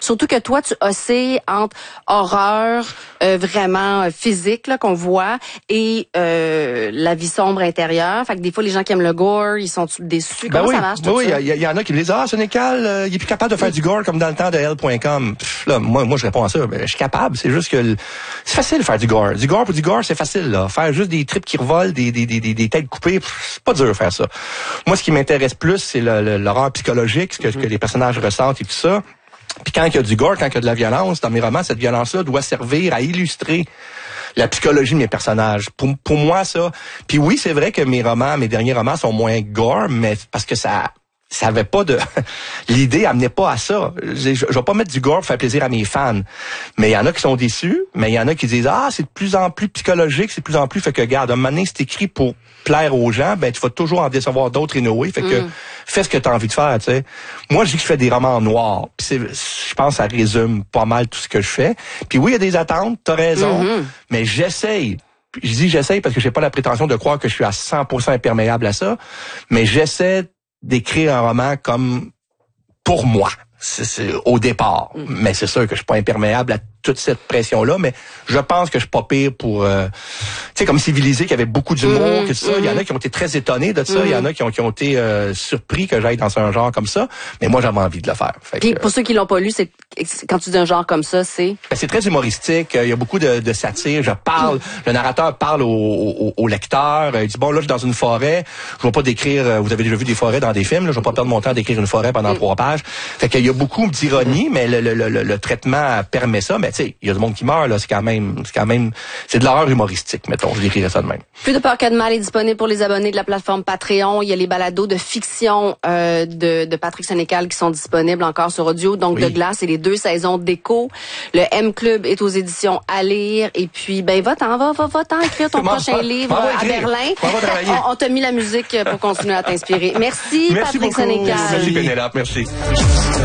Surtout que toi, tu oscilles entre horreur vraiment physique là qu'on voit et la vie sombre intérieure. Fait que des fois, les gens qui aiment le gore, ils sont déçus. Comment ça marche, tout ça? Il y en a qui me disent, Sénécal, il est plus capable de faire du gore comme dans le temps de L.com. Là, moi, je réponds à ça. Je suis capable. C'est juste que c'est facile de faire du gore. Du gore, c'est facile, là. Faire juste des tripes qui revolent, des têtes coupées, c'est pas dur de faire ça. Moi, ce qui m'intéresse plus, c'est l'horreur psychologique, ce que les personnages ressentent et tout ça. Puis quand il y a du gore, quand il y a de la violence, dans mes romans, cette violence-là doit servir à illustrer la psychologie de mes personnages. Pour moi, ça... Puis oui, c'est vrai que mes derniers romans sont moins gore, mais parce que ça avait pas de... L'idée amenait pas à ça. Je vais pas mettre du gore pour faire plaisir à mes fans. Mais il y en a qui sont déçus, mais il y en a qui disent, c'est de plus en plus psychologique, c'est de plus en plus... Fait que, regarde, un moment donné, c'est écrit pour plaire aux gens, ben tu vas toujours en décevoir d'autres inouïs. Fait que fais ce que tu as envie de faire, tu sais. Moi, je dis que je fais des romans noirs. Puis je pense que ça résume pas mal tout ce que je fais. Puis oui, il y a des attentes, t'as raison, mais j'essaye. Je dis j'essaye parce que j'ai pas la prétention de croire que je suis à 100% imperméable à ça, mais j'essaie d'écrire un roman comme pour moi. C'est au départ. Mais c'est sûr que je suis pas imperméable à toute cette pression-là, mais je pense que je suis pas pire pour... tu sais, comme Civilisé, qui avait beaucoup d'humour, que ça. Il y en a qui ont été très étonnés de ça. Il y en a qui ont été surpris que j'aille dans un genre comme ça. Mais moi, j'avais envie de le faire. Puis pour ceux qui l'ont pas lu, c'est quand tu dis un genre comme ça, c'est... Ben, c'est très humoristique. Il y a beaucoup de satire. Le narrateur parle au lecteur. Il dit, bon, là, je suis dans une forêt. Je vais pas décrire... vous avez déjà vu des forêts dans des films. Là, je vais pas perdre mon temps à décrire une forêt pendant 3 pages. Fait qu'il y a beaucoup d'ironie, mais le traitement permet ça. Mais tu sais, il y a du monde qui meurt, là. C'est de l'horreur humoristique, mettons. Je décrirais ça de même. Plus de peur que de mal est disponible pour les abonnés de la plateforme Patreon. Il y a les balados de fiction de Patrick Sénécal qui sont disponibles encore sur audio. Donc, De Glace et les 2 saisons d'Écho. Le M Club est aux éditions à lire. Et puis, ben, va-t'en écrire ton prochain livre à Berlin. On t'a mis la musique pour continuer à t'inspirer. Merci Patrick Sénécal. Merci Pénélope, merci.